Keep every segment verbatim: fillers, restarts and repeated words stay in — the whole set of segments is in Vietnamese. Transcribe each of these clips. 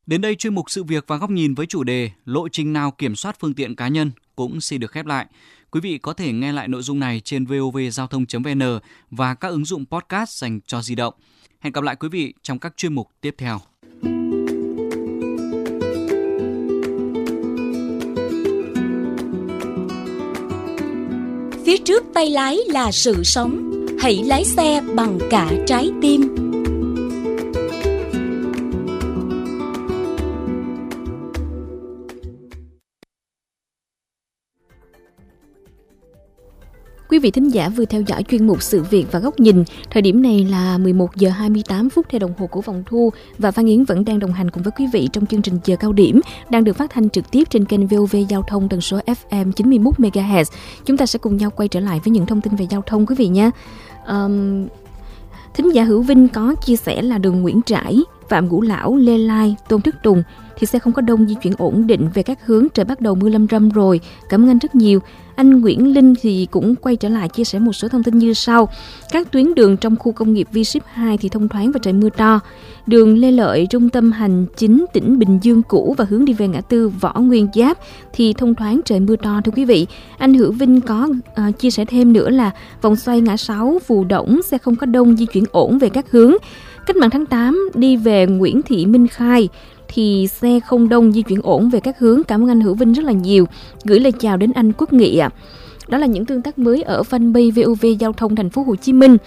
Đến đây chuyên mục Sự việc và góc nhìn với chủ đề Lộ trình nào kiểm soát phương tiện cá nhân cũng xin được khép lại. Quý vị có thể nghe lại nội dung này trên vovgiao thông chấm vn và các ứng dụng podcast dành cho di động. Hẹn gặp lại quý vị trong các chuyên mục tiếp theo. Phía trước tay lái là sự sống, hãy lái xe bằng cả trái tim. Quý vị thính giả vừa theo dõi chuyên mục Sự việc và góc nhìn. Thời điểm này là mười một giờ hai mươi tám phút theo đồng hồ của Vòng Thu và Phan Yến vẫn đang đồng hành cùng với quý vị trong chương trình Giờ Cao Điểm đang được phát thanh trực tiếp trên kênh vê o vê Giao thông tần số ép em chín mươi mốt mê ga héc. Chúng ta sẽ cùng nhau quay trở lại với những thông tin về giao thông quý vị nhé. Um, thính giả Hữu Vinh có chia sẻ là đường Nguyễn Trãi, Phạm Ngũ Lão, Lê Lai, Tôn Đức Tùng thì xe không có đông, di chuyển ổn định về các hướng, trời bắt đầu mưa lâm râm rồi. Cảm ơn anh rất nhiều. Anh Nguyễn Linh thì cũng quay trở lại chia sẻ một số thông tin như sau. Các tuyến đường trong khu công nghiệp V ship hai thì thông thoáng và trời mưa to. Đường Lê Lợi, trung tâm hành chính tỉnh Bình Dương cũ và hướng đi về ngã tư Võ Nguyên Giáp thì thông thoáng, trời mưa to thưa quý vị. Anh Hữu Vinh có uh, chia sẻ thêm nữa là vòng xoay ngã sáu Phù Đổng xe không có đông, di chuyển ổn về các hướng. Cách mạng tháng tám đi về Nguyễn Thị Minh Khai thì xe không đông, di chuyển ổn về các hướng. Cảm ơn anh Hữu Vinh rất là nhiều. Gửi lời chào đến anh Quốc Nghị ạ. À. Đó là những tương tác mới ở fanpage vê o vê Giao thông Thành phố Hồ Chí Minh.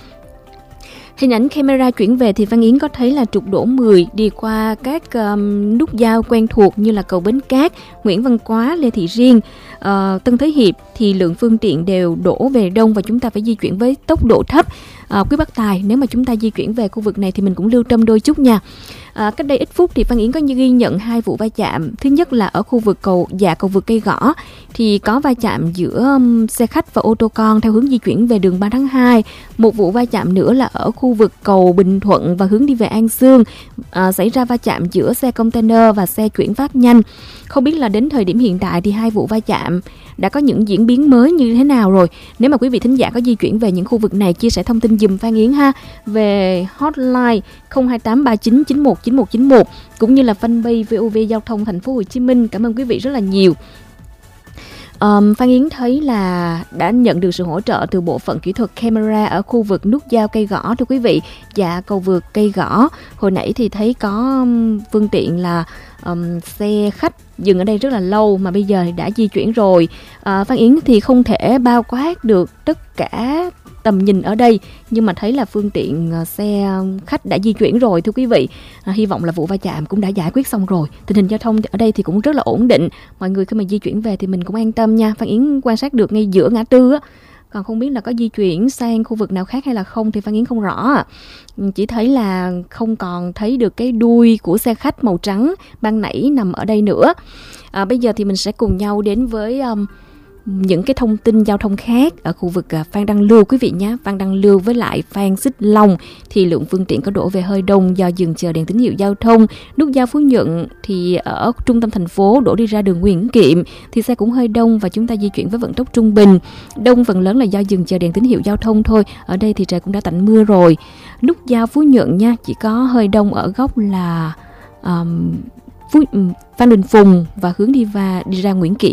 Hình ảnh camera chuyển về thì Phan Yến có thấy là trục Đỗ mười đi qua các um, nút giao quen thuộc như là cầu Bến Cát, Nguyễn Văn Quá, Lê Thị Riêng, uh, Tân Thế Hiệp thì lượng phương tiện đều đổ về đông và chúng ta phải di chuyển với tốc độ thấp. Uh, quý bác tài, nếu mà chúng ta di chuyển về khu vực này thì mình cũng lưu tâm đôi chút nha. À, cách đây ít phút thì Phan Yến có ghi nhận hai vụ va chạm. Thứ nhất là ở khu vực cầu dạ cầu vượt Cây Gõ thì có va chạm giữa um, xe khách và ô tô con theo hướng di chuyển về đường ba tháng hai. Một vụ va chạm nữa là ở khu vực cầu Bình Thuận và hướng đi về An Xương, à, xảy ra va chạm giữa xe container và xe chuyển phát nhanh. Không biết là đến thời điểm hiện tại thì hai vụ va chạm đã có những diễn biến mới như thế nào rồi. Nếu mà quý vị thính giả có di chuyển về những khu vực này, chia sẻ thông tin dùm Phan Yến ha, về hotline không hai tám ba chín chín một chín một chín một cũng như là fanpage vê o vê Giao thông Thành phố Hồ Chí Minh. Cảm ơn quý vị rất là nhiều. Um, Phan Yến thấy là đã nhận được sự hỗ trợ từ bộ phận kỹ thuật camera ở khu vực nút giao Cây Gõ thưa quý vị. Dạ cầu vượt Cây Gõ. Hồi nãy thì thấy có um, phương tiện là um, xe khách dừng ở đây rất là lâu mà bây giờ thì đã di chuyển rồi. uh, Phan Yến thì không thể bao quát được tất cả tầm nhìn ở đây, nhưng mà thấy là phương tiện xe khách đã di chuyển rồi thưa quý vị. À, hy vọng là vụ va chạm cũng đã giải quyết xong rồi. Tình hình giao thông ở đây thì cũng rất là ổn định. Mọi người khi mà di chuyển về thì mình cũng an tâm nha. Phan Yến quan sát được ngay giữa ngã tư á. Còn không biết là có di chuyển sang khu vực nào khác hay là không thì Phan Yến không rõ. Chỉ thấy là không còn thấy được cái đuôi của xe khách màu trắng ban nãy nằm ở đây nữa. À, bây giờ thì mình sẽ cùng nhau đến với um, những cái thông tin giao thông khác ở khu vực Phan Đăng Lưu quý vị nhé. Phan Đăng Lưu với lại Phan Xích Long thì lượng phương tiện có đổ về hơi đông do dừng chờ đèn tín hiệu giao thông. Nút giao Phú Nhuận thì ở trung tâm thành phố đổ đi ra đường Nguyễn Kiệm thì xe cũng hơi đông và chúng ta di chuyển với vận tốc trung bình. Đông phần lớn là do dừng chờ đèn tín hiệu giao thông thôi. Ở đây thì trời cũng đã tạnh mưa rồi. Nút giao Phú Nhuận nha, chỉ có hơi đông ở góc là um, Phú, Phan Đình Phùng và hướng đi và đi ra Nguyễn Kiệm